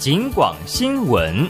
警广新闻。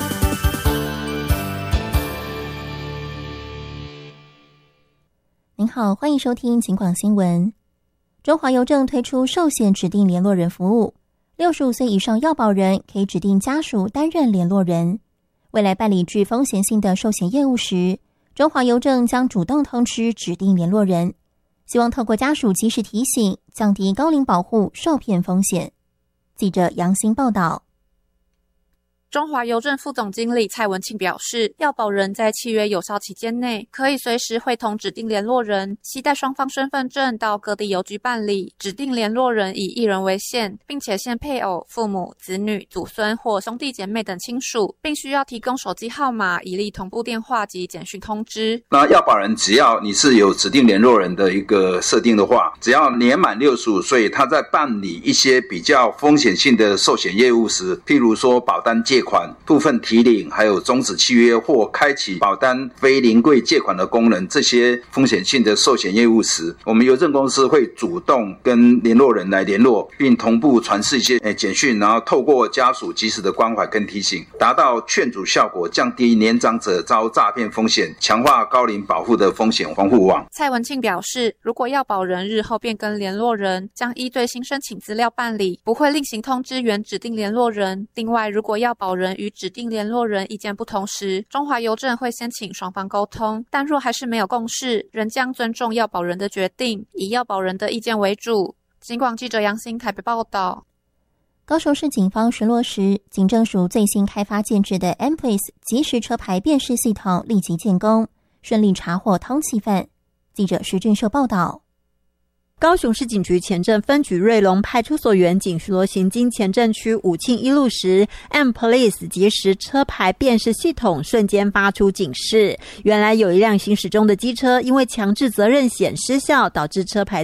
您好，欢迎收听警广新闻。中华邮政推出寿险指定联络人服务，65岁以上要保人可以指定家属担任联络人。未来办理具风险性的寿险业务时，中华邮政将主动通知指定联络人，希望透过家属及时提醒，降低高龄保护受骗风险。记者杨欣报道。 中华邮政副总经理蔡文庆表示，要保人在契约有效期间内，可以随时会同指定联络人携带双方身份证到各地邮局办理。指定联络人以一人为限，并且限配偶、父母、子女、祖孙或兄弟姐妹等亲属，并需要提供手机号码，以利同步电话及简讯通知。 那要保人只要你是有指定联络人的一个设定的话，只要年满65岁，他在办理一些比较风险性的寿险业务时，譬如说保单借款、部分提领，还有终止契约或开启保单非临柜借款的功能，这些风险性的寿险业务时，我们邮政公司会主动跟联络人来联络，并同步传释一些简讯，然后透过家属及时的关怀跟提醒，达到劝阻效果，降低年长者遭诈骗风险，强化高龄保护的风险防护网。 蔡文庆表示，如果要保人日后变更联络人，将依对新申请资料办理，不会另行通知原指定联络人。另外，如果要保人与指定联络人意见不同时，中华邮政会先请双方沟通，但若还是没有共识，仍将尊重要保人的决定，以要保人的意见为主。警广记者杨欣台北报道。 高雄市警方巡逻时，警政署最新开发建制的 M-Place 即时车牌辨识系统立即建功，顺利查获通缉犯。记者石俊秀报道。 高雄市警局前镇分局瑞隆派出所员警巡逻行经前镇区武庆一路时， M-Place 即时车牌辨识系统瞬间发出警示，原来有一辆行驶中的机车因为强制责任险失效，导致车牌